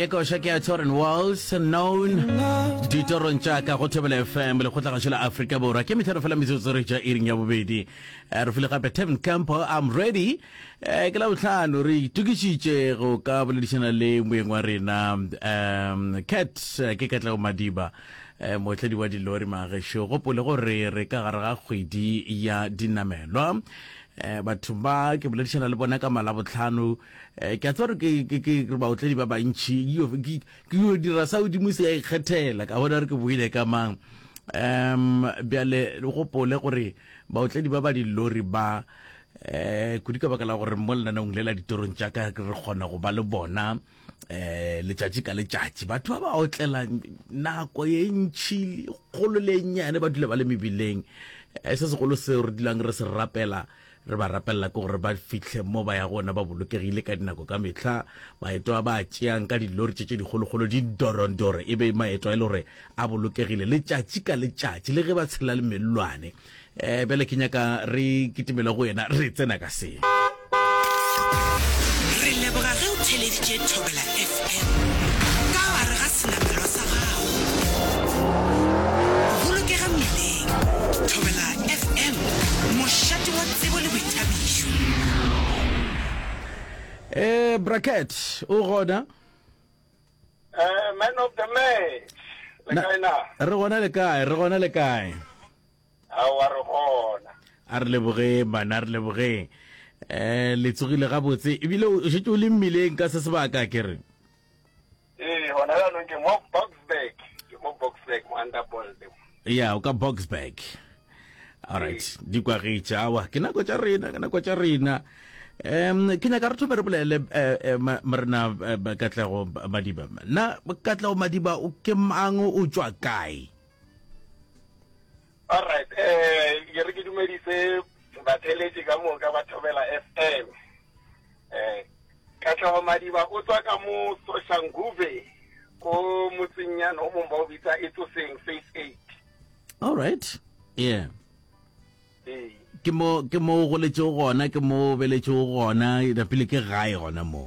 Yeko Shakia Torin Walls known Ditoron Chaka Hotable FM le khotla ga Africa Bora ke methero fela metsotso re ja iring ya bobedi re file gape Tevin Campo I'm ready ke la botlhano re tukisitse go ka boledisana le moeng wa rena Cat ke Katla Madiba motledi wa dilori magesho go pole gore re ka gare ga kgwedi ya dinamelwa batho ba ke boledisana le bona ka malabotlhano ke a tsore ke ba otledi ba bantši ke yo dira Saudi musi ya ikgethela ka bona re ke boile ka mang bjale go pole gore ba otledi ba dilori ba kudi ka baka la gore mo lenanong le la ditorong tša ka re kgona go ba le bona letšatši ka letšatši batho ba otlela nako ye ntšhi kgolo le nnyane ba dula ba le mebileng se segolo se re dilang re se rapela re ba rapella ke gore ba fitlhe mo ba ya gona ba bolokegile ka dinako ka mehla maeto a ba tšeang ka dilori tše digologolo di dorondore e be maeto a le gore a bolokegile letšatši ka letšatši le ge ba tshela le mellwane bele ke nyaka re kitimela go yena re tsena ka se re leboga ge o theleditše Thobela FM ka gare ga senamelo sa gago bolokega mmileng Thobela FM mošate wa tsebo le boithabišo bracket o gona man of the match re gona le kae wa re gona a re leboge bana re leboge le tsogile ga botse ebile o shetse o le mmileng ka se sebaka ke re hona la no ke mo Boksburg mo Underbold ya o ka Boksburg all right di kwa re tšawa ke nako tša rena ke nyaka re thome re bolele marena Katlego Madiba na Katlego Madiba o ke mang o tswa kae all right ke re ke dumedise batheletši ka moka ba Thobela FM Katlego Madiba o tswa ka mo Soshanguve ko motsenyana o mongwe ba o bitsa Etsoseng Phase 8 all right yeah ke mo go letse gona ke mo beletse gona da pele ke gae gona mo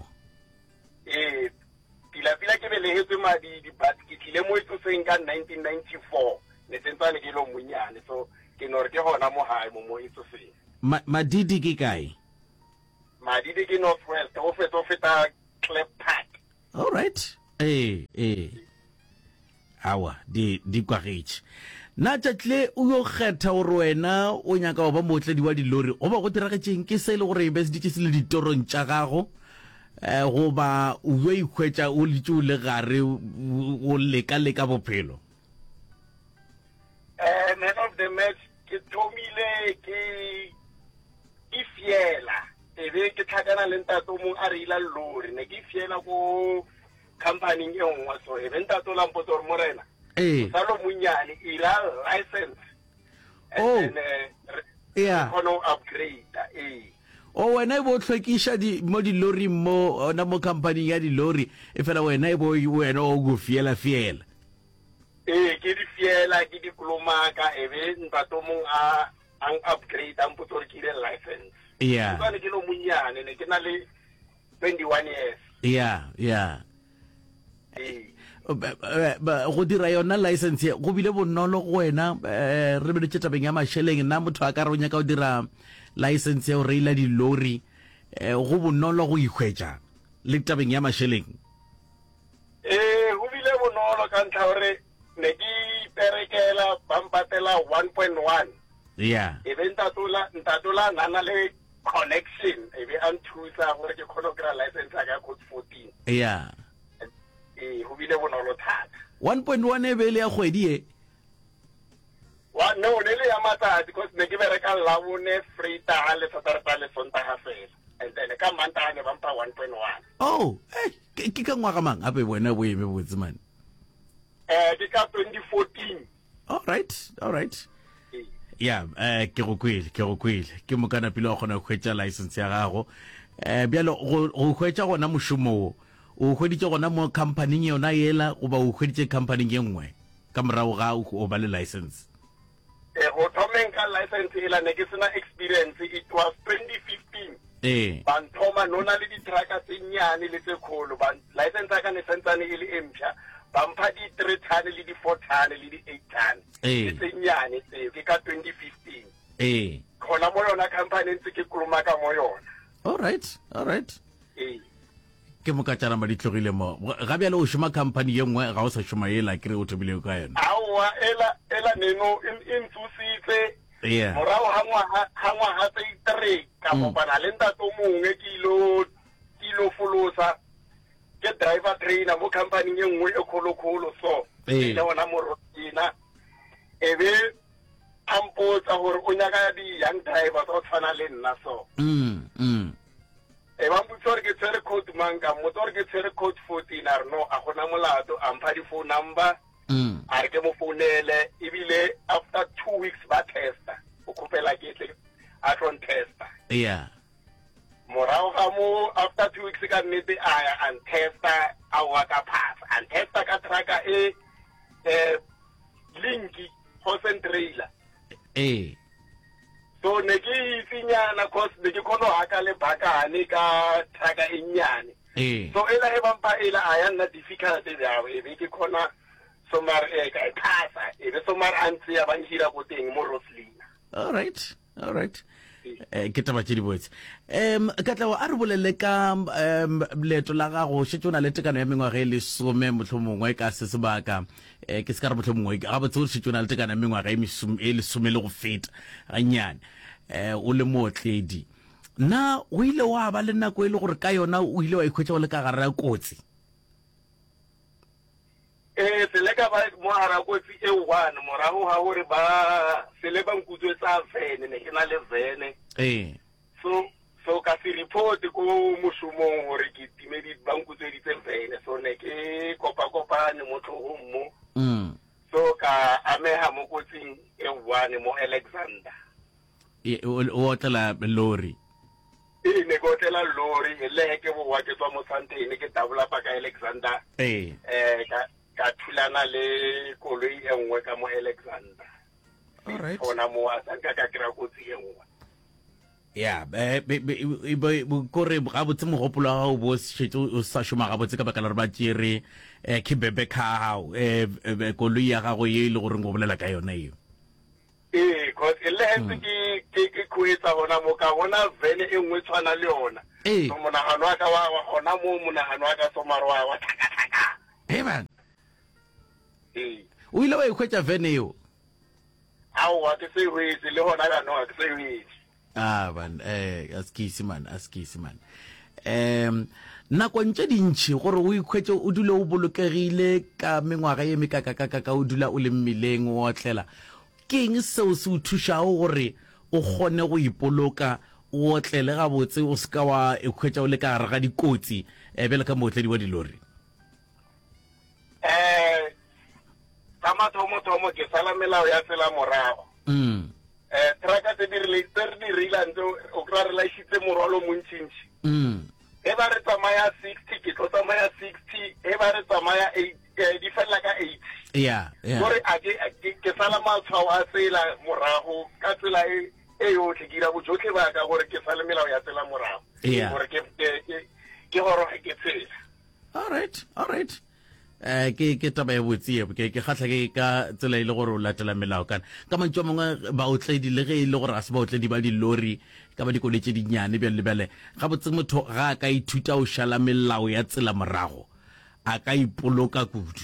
pila ke belegetswe Madidi but ke tlile mo Etsoseng ka 1994 ne tsentsane ke lo monyane so ke no re ke gona mo hae mo Etsoseng Madidi ke kae Madidi ke Northwest o feta Klep Park all right awa di kwagetse na tšatle o yo kgetha gore wena o nyaka go ba motledi wa dilori go ba go diragetseng ke se le gore bese di se le ditorong tša gago go ba o yo ikhwetša o letse o le gare o leka bophelo man of the match ke thomile ke fiela ebe ke tlhakana le ntato mong a re ila lori ne ke fiela ko company e nngwe so ebe ntato lampotsa gore morena salo munyane ila license and then kono upgrade wena bo tlhwekiša mo dilori mo ona mo company ya dilori e fela wena wena o go fiela ke di fiela ke di kolomaka ebe ntato mong ang upgrade ang potso ke ile license ke lo munyane ne ke na le 21 years go dira yona license go bile bonolo go wena re bedetse tabeng ya masheleng nna motho a ka re o nyaka o dira license ya o reila dilori go bonolo go ikhwetša le tabeng ya masheleng go bile bonolo ka ntlha gore ne ke perekela bampatela 1.1 ebe ntatola nana le connection ebe a nthusa gore ke kgone go kry-a license ya ka code 14 go bile bonolo thata 1.1 e be le ya kgwedi no ne le ya matsatsi because ne ke bereka Labone Freitaga le Saterdag le Sontaga fela and then ka Mantaga ne bampa 1.1 ke ka ngwaga mang ape wena bo eme botse man ke ka 2014 all right ke go kwele ke mo kana pele wa gona go khwetša license ya gago bjalo go khwetša gona mošomo o hweditse gona mo company yona yela go ba o hweditse company ye nngwe ka morago ga o ba le license go thomeng ka license ela ne ke sena experience it was 2015 banthoma nona le di-trucka tse nyane le tse kgolo license ya ka ne santsane e le empšha bampha di-3 ton le di-4 ton le di-8 ton le tse nyane tseo ke ka 2015 khona mo yona company ntse ke koloma ka mo yona. All right ke mo ka tsara ma ditlogile mo ga bjale o shuma company ye nngwe ga o sa shuma ela ke re o tobile ka yona aowa ela neno in tsusitse morago ga ngwaga tse 3 ka kopana le ntato mongwe kilo folosa ke driver trainer mo company ye nngwe e kgolo so le ona morotina ebe ampotsa gore o nyaka di-young drivers o tshwana le nna so ba mputsa gore ke tshwere code manka motse gore ke tshwere code 14 a re no a gona molato a mpha di-phone number a re ke mo founele ebile after 2 weeks ba testa o khopela ke tle a tron testa morago ga mo after 2 weeks ka nnete aya and testa a wa ka pass and testa ka traka linki horse and trailer so ne ke tsinyana cause ne ke kono haka le bakane ka traka e nyane so ela e bampa ela aya nna difficult yawe e be ke khona somar ka phasa e be somar antsi ya banhira go teng mo Roslina. All right ke taba tse di botse ka tla wa a re bolele ka leto la gago shetsona le tekano ya mengwaga e le 10 motlhomongwe ka se sebaka ke se ka re motlhomongwe ga botse o shetsona le tekano ya mengwaga e le 10 le go feta ganyane o le mootledi na o ile wa ba le nako e le gore ka yona o ile wa ikhwetsa o le ka gare ya kotsi se le ka ba mo ara kotsi e one morago ga gore ba se le ba nkutswe tsa vene ne ke na le vene so ka se report ko moshomong gore ke timedi ba nkutswe ditse vene so ne ke kopane mo tlhogong mo so ka ameha mo kotsing e one mo Alexander o tla lori ne go tla lori le ke bo wa ke tswa mo Santene ke tabula pa ka Alexander ka thulana le koloi e nngwe ka mo Alexander. All right. Ona mo a ka kra kotsi e nngwe. Kore ga botse mogopolo ga o bo shetse o sa shoma ga botse ka baka la re ba tsere ke bebe khao koloi ya gago ye le gore go bolela ka yona eo. Cause le hetse ke kwetsa hona mo ka bona vene e nngwe tshwana le yona. So monagano wa ka wa hona mo monagano wa ka somarwa wa thaka. Man. O ile wa ikhwetsa vene eo wa ke se wetse le hona ka no ke se wetse man askisi man nako ntse dintšhi gore o ikhwetse o dule o bolokegile ka mengwaga ye mekaka o dula o le mmileng o otlela ke eng seo se o thušago gore o kgone go ipoloka o otlele gabotse o se ka wa ikhwetsa o le ka gare ga dikotsi bele ka mootledi wa dilori Tomo ke sala melao ya tsela morago traka tse di rile ntse o kra re laishitse morwalo montšintši e ba re tsamaya 60 ke tlo tsamaya 60 e ba re tsamaya 8 di fela ka 8 gore ke sala matshwao a tsela morago ka tsela e yotlhe ke dira bojotlhe ba ka gore ke sala melao ya tsela morago gore ke goroge ke tsela. All right ke taba ya botse ke kgatla ke ka tsela ile gore o latela melao kana ka mantšwa mongwe ba otledi le ge ile gore a se ba otledi ba dilori ka ba dikole tše dinnyane bjale ga botse motho ga a ka ithuta o šala melao ya tsela morago a ka ipoloka kudu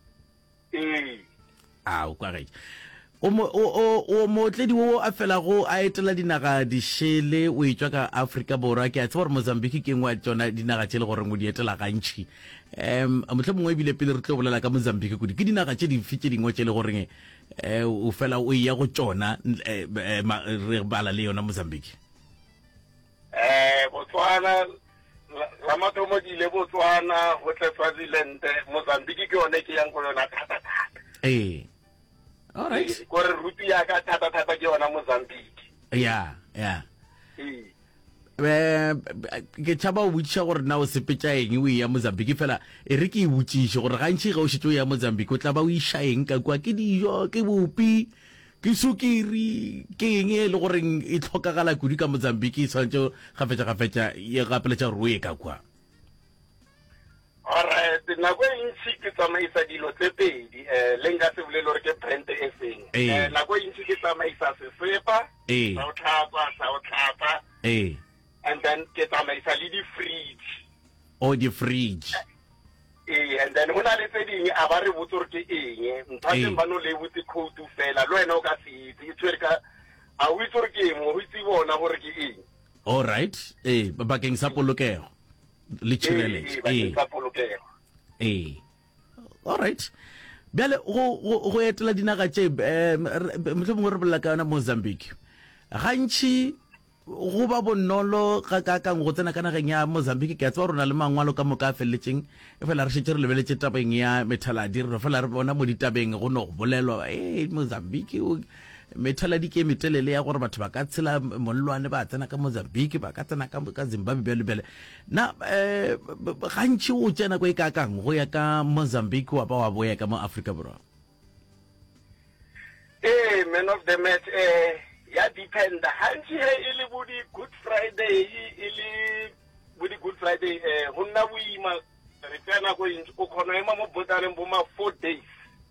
o kwagetse o mootledi wo a felago a etela dinaga dišele o etswa ka Afrika Borwa ke a tse gore Mozambique ke ngwe tsona dinaga tše le gore mo di etela gantši motlhe mongwe ebile pele re tlo bolela ka Mozambique kudu ke dinaga tše dife tše dingwe tše le goreng o fela o ya go tsona re bala le yona Mozambique Botswana la mathomo di ile Botswana go tle Swaziland Mozambique ke yone ke yang go yona thata all right gore ruti ya ka thata ke yona Mozambique ke tšhaba o botšiša gore na o sepetša eng o ya Mozambique fela e re ke e botšiše gore gantši ge o šetse o ya Mozambique o tla ba o iša eng ka kwa ke dijo ke bopi ke sukiri ke eng e le goreng e tlhokagala kudu ka Mozambique tshwantse gafetša ye gapeletša gore o ye ka kwa? Alright, nako e ntši ke tsamaisa dilo tse pedi le nka se bolele gore ke brand e feng. Nako e ntši ke tsamaisa sesepa sa o tlhapa and then ke tsamaisa le di-fridge. Di-fridge. And then ho na le tse ding a ba re botse gore ke eng mphatseng ba no le botse code fela le wena o ka se itse ke tshwere ka a o itse gore ke eng o itse bona gore ke eng. All right, bakeng sa polokego le tshireletso. All right, bjale go etela dinaga tše mohlomongwe re bolela ka yona Mozambique gantši go ba bonolo ka go tsena ka nageng ya Mozambique. Ke a tseba rona le mangwalo ka moka a feleletseng e fela re šetse re lebeletse tabeng ya methaladi re fela re bona mo ditabeng go no go bolelwa Mozambique methaladi ke metelele ya gore batho ba ka tshela mollwane ba tsena ka Mozambique ba ka tsena ka Zimbabwe bjale na gantši o tsena ko e ka kang go ya ka Mozambique wa ba wa boya ka mo Africa Borwa? Man of the match ya depend hantši he e le bodi Good Friday bodi Good Friday go nna boima re tsena go ntse o kgona ema mo botareng bo ma 4 days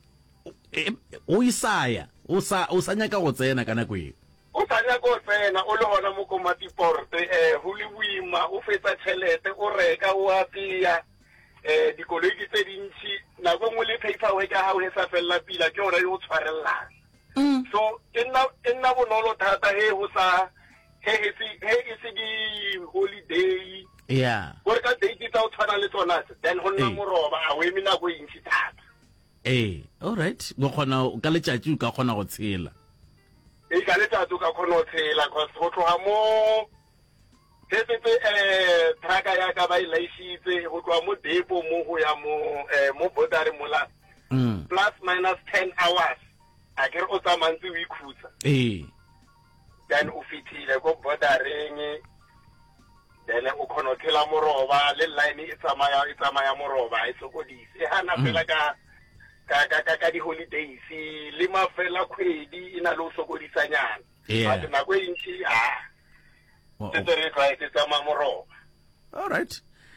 o isaya o sa nyaka go tsena ka nako e o sa nyaka go tsena o le gona mo komati porte go le boima o fetsa tšhelete o reka o apea dikoloi tse dintši nako nngwe le paperwork ya gago e sa felela pila ke gore o tshwarellang. So nna bonolo thata he go sa he e se di holiday gore ka date tsa o tshwana le tsona then go nna moroba a o eme nako e ntši thata. All right, go kgona ka letšatši o ka kgona go tshela ka letšatši o ka kgona go tshela cause go tloga mo setse traka ya ka ba e laishitse go tloga mo depo mo go ya mo bordare mola plus minus 10 hours a kere o tsamantse o ikhutsa then o fitile ko bordareng then o kgona go tshela moroba le line e tsamaya moroba e sokodise e hana fela ka di-holidays le mafela kgwedi e na le o sokodisanyana but nako e ntši tse re tlwaetse tsamaya moroba. All right,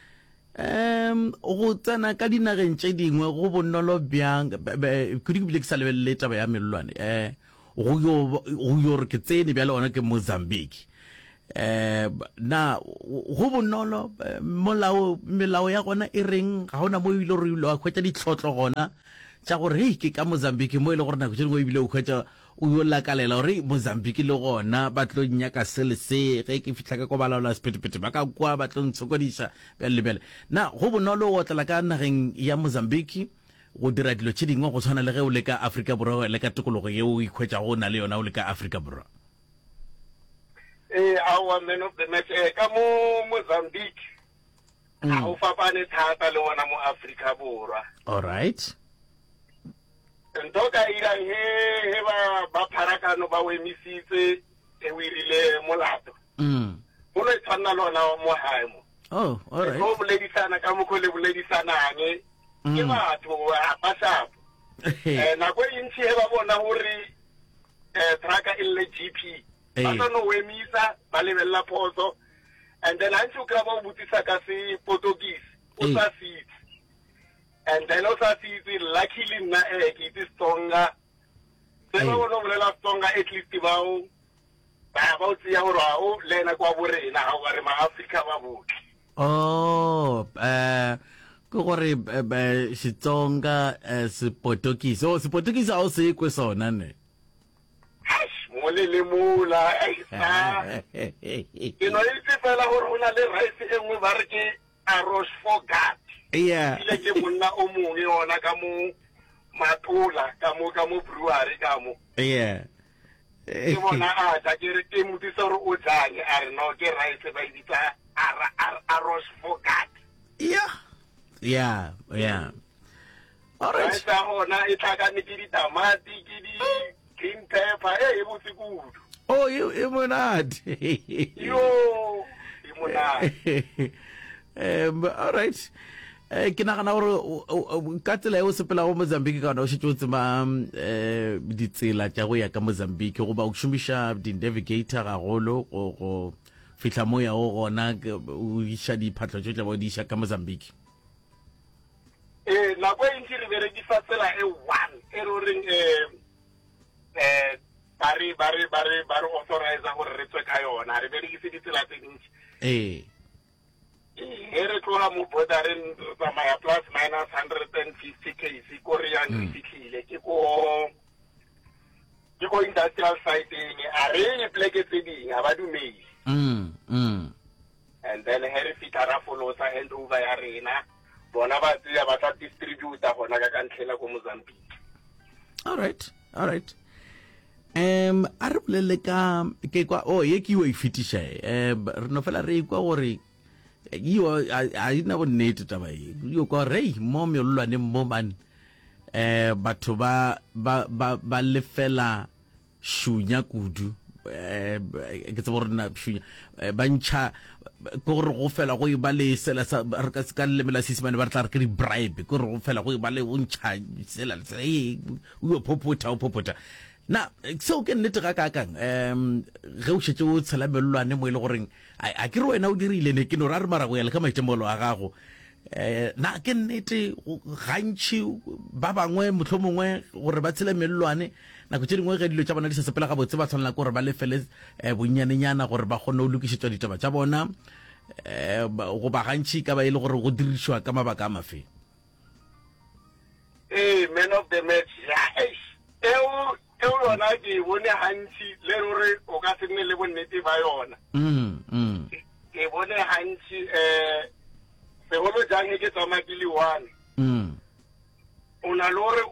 go tsena ka dinageng tše dingwe go bonolo bjang kudu ke bile ke sa lebelele taba ya melelwane go yo re ke tsene bjale ona ke Mozambique na go bonolo melao ya gona e reng ga gona mo ile re ile wa khwetša ditlhotlo gona tša gore ke ka Mozambique mo ile gore nako tše dingwe ebile o khwetša o yo lakalela gore Mozambique le gona ba tlo nyaka selese ge ke fihla ka ko balaola sephetepete ba ka kwa ba tlo ntshokodiša bjale le bjale na go bonolo o otlela ka nageng ya Mozambique go dira dilo tše dingwe go tshwana le ge o le ka Africa Borwa le ka tikologo yeo o ikhwetša go na le yona o le ka Africa Borwa? Our man of the match ka mo Mozambique ga o fapane thata le wona mo Africa Borwa. All right, ntho ka irang he ba pharakano ba o emisitse e o irile molato go le tshwana lona mo hae mo. All right, go boledisana ka mo go le boledisanang ke batho ba shapo nako e ntši he ba bona gore traka e le GP ba tla no emisa ba lebelela photo and then antse o kry ba o botsisa ka se Portuguese o sa sitse and then o sa sitse luckily nna ke itse Tsonga se ba bona o bolela Tsonga at least ba o tseya gore o le ena kwa borena ga o re ma-Africa ba botle. Ke gore Xitsonga Seportuguese Seportuguese a o se kwe sona ne mo le mola ke no itse fela gore o na le rice e nngwe ba re ke arroz forgat ile ke monna o mongwe yona ka mo Matola ka mo brewery ka mo ke bona a ke re ke motisa gore o jang a re no ke rice ba ditsa arroz forgat. Yeah. All right. Sa hona e tlhakane ke ditamati ke di green pepper e botse kudu. E monate. Yo, e monate. All right. ke nagana gore ka tsela e o sepela go Mozambique ka ona o shetse o tsema ditsela tša go ya ka Mozambique go ba o šomiša di-navigator gagolo go fihla mo ya go gona o iša diphatlo tšo tla ba o di iša ka Mozambique. Nako e ntši re berekisa tsela e one e re goreng ba re authorize gore re tswe ka yona re berekise ditsela tse ntši re tloga mo bordereng tsamaya plus minus 150 kc ko re yang re fitlhile ke ko industrial site-eng a re pleke tse ding a ba dumele and then he re fitlha ra folosa handover ya rena bona ba tseya ba tla distributor gona ka kantlhela ko Mozambique. All right a re bolele ka ke kwa ye ke yo e fetiša re no fela re kwa gore yo a ina bo nnete taba e yo kwa re mo melolwane mo man batho ba lefela shunya kudu ke tse gore na shunya ba ntšha ko gore go fela go ba le sela sa re ka se ka lemela sisimane ba re tla re ke di bribe ko re go fela go ba le o ntšha sela o popota na so ke nnete ga kakang ge o shetse o tshela melolwane mo ile goreng a ke re wena o dirile ne ke no ra re mara go ya le ka maitemogelo a gago na ke nnete gantši ba bangwe mohlomongwe gore ba tshele melolwane nako tše dingwe ge dilo tša bona di sa sepela ga botse ba tshwanela gore ba lefele bonnyanenyana gore ba kgone o lokišetšwa ditaba tša bona go ba gantši ka ba e le gore go dirišwa ka mabaka a mafeng. Man of the match eo yona ke bone hantši le gore o ka se nne le bonnete ba yona ke bone hantši segolo jang ke tsama ke le one o na le gore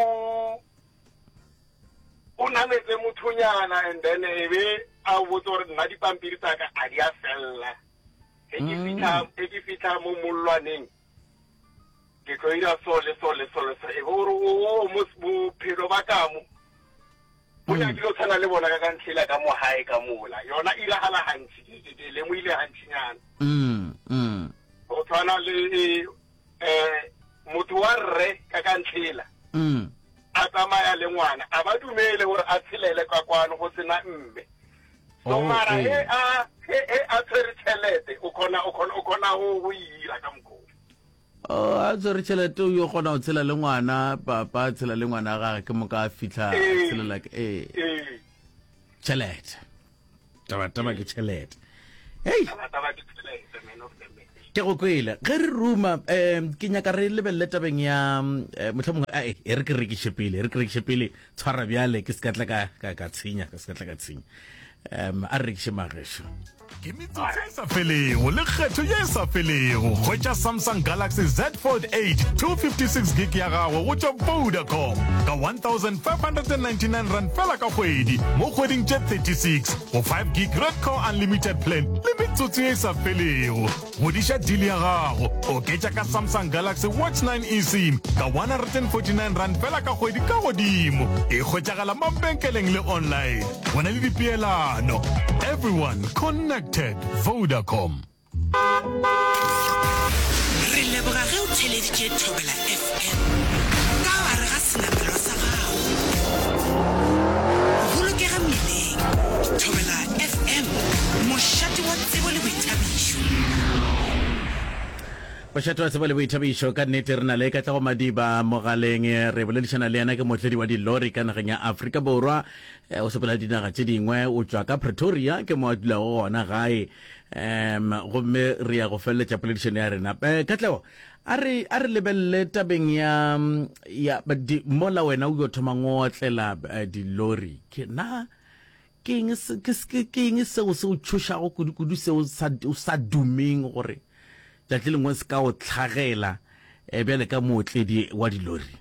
o nametse mothonyana and then ebe a botse gore nna dipampiri tsa ka a di a fella e ke fitlha mo mollwaneng ke tlo ira sole ebe gore o mo bophelo ba kamo o nyakile o tshwana le bona ka kantlhela ka mo hae ka mola yona iragala hantši ke lemoile hantšinyana o tshwana le motho wa rre ka kantlhela a tsamaya le ngwana a ba dumele gore a tshelele ka kwano go sena mme so mara a tshwere tšhelete o kgona go ira ka mokgwa a tshwere tšhelete o yo kgona go tshela le ngwana papa tshela le ngwana gage ke mo ka fitlha tshelela tšhelete taba ke tšhelete ke go kwele ge re ruma ke nyaka re lebelele tabeng ya mohlomongwe e re ke rekiše pele tshwara bjale ke sekatla ka tshinya a re rekiše magešo ke metsotso e sa felego le kgetho ye e sa felego hwetša Samsung Galaxy Z Fold 8 256 gig ya gago go tšwa Vodacom ka 1,599 rand fela ka kgwedi mo kgweding tše 36 go 5 gig red core unlimited plan le metsotso ye e sa felego godiša deal ya gago oketša ka Samsung Galaxy Watch 9 eSIM ka 149 rand fela ka kgwedi ka godimo e hwetšagala mabenkeleng le online go na le dipeelano everyone connected Vodacom. Re leboga ge o theleditše Thobela FM ka gare ga senamelo sa gago bolokega mmileng. Thobela FM mošate wa tsebo le boithabišo. mošate wa tsebo le boithabišo ka nnete re na le ka tla go madiba mogaleng re boledišana le yana ke motledi wa dilori ka nageng ya Afrika Borwa o sepela dinaga tše dingwe o tšwa ka Pretoria ke mo a dulago gona gae gomme re ya go feleletša poledišano ya rena katlego a re lebelele tabeng ya mola wena o yo thoma ngotlela dilori ke eng seo se o tšhošago kudu seo o sa dumeng gore tšatši lengwe se ka o tlhagela bjale ka mootledi wa dilori.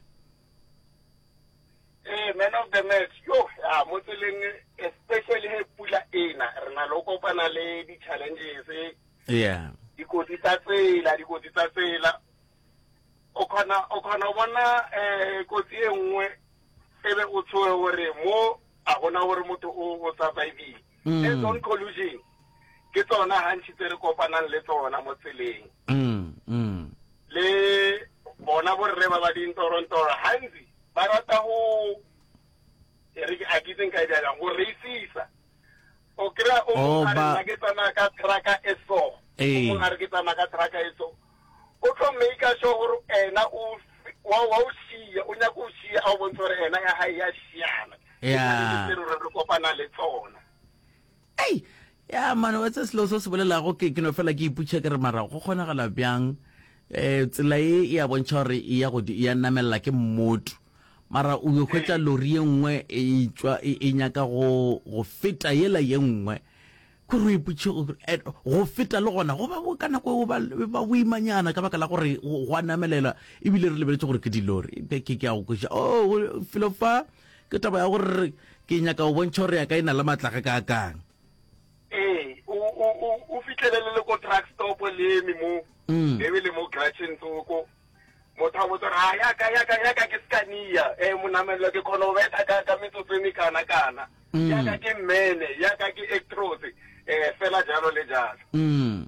Man of the match mo tseleng especially he pula ena re na le kopana le di-challenges dikotsi tsa tsela o kgona bona kotsi e nngwe ebe o tshoe gore mo a gona gore motho o survivile zone collusion ke tsona hantši tse re kopanang le tsona mo tseleng le bona borre ba dintoronto hanzi ba rata ho a kiteng ka ida go reisisa o kra o a re tsana ka traka eso o a re tsana ka traka eso o tlo make sure gore ena o wa shia o nya go shia a bontsho re ena ya hai ya shiana ya re kopana le tsona ei ya mano wa tselo so se bolela go ke no fela ke iputse ke re mara go kgona gala bjang tsela e ya bontsha gore ya go ya namella ke mmoto mara o yo khwetsa lori engwe e tswa e nyaka go feta yela yengwe go re iputse go feta le gona go ba go kana go ba boimanyana ka baka la gore go namelela e bile re lebeletse gore ke di lori ke a go kgwetsa filofa ke taba ya gore ke nyaka go bontsha gore ya ka ina le matlaga ka kang o fitlhelele ko truck stop le mo le mo Gretchen tsoko motho a botsa ya ka ke Scania mo namela ke khona o beta ka metsotso e kana ya ka ke mene ya ka ke Actros fela jalo le jalo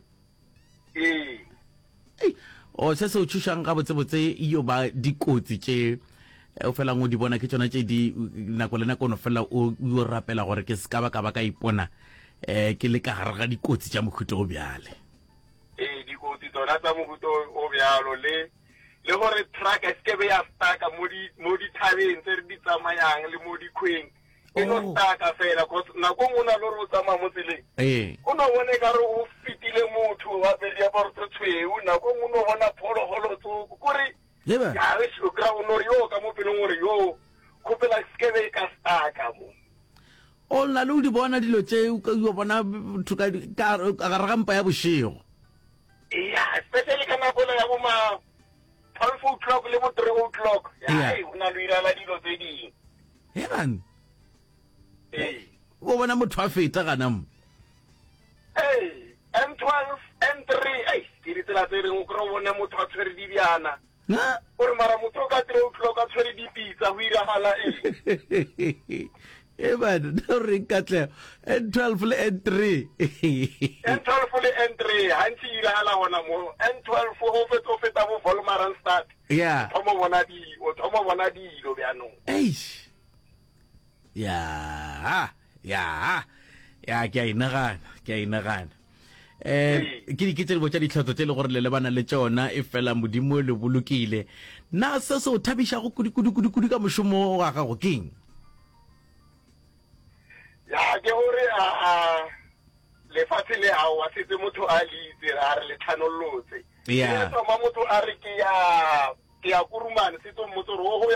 o se se o tshusang ga botsebotse iyo ba dikotsi tše o fela ngo di bona ke tsona tše di nako le nako no fela o rapela gore ke se ka ba ka ipona ke le ka gare ga dikotsi tša mohuto o bjale dikotsi tsona tsa mohuto o bjalo le gore truck e se be ya staka mo di thabeng tse di tsamayang le mo dikhweng e no staka fela nako ngwana lo re tsamaya mo tseleng o no bone ka re o fitile motho wa be ya borto tshweu nako ngwana bona phologolo tsoko kore ya re se ka o no yo ka mo pelong gore yo khopela se be ka staka mo o nna le di bona dilo tše o bona thuka ka ga mpa ya bošego especially kana bona ya bo ma 12 o'clock le bo 3 o'clock una lo irala dilo tse ding man o bona motho a feta kana mo M12 M3 ke di tsela tse reng o kro bona motho a tshwere di diana gore mara motho ka 3 o'clock a tshwere di pizza ho irala man no re katle N12 le N3 N12 le N3 hantsi irala hona mo N12 ho feta bo Volmaran start thomo bona di lo bjano ke a inagana ke diketse botsa ditlhatso tse le gore le bana le tsona e fela modimo le bolokile na se se o thabisha go kudu ka mošomo wa gago keng ke gore lefatshe le hao a setse motho a litse a re le tlhanolotse tsoma motho a re ke ya kurumane se tso motho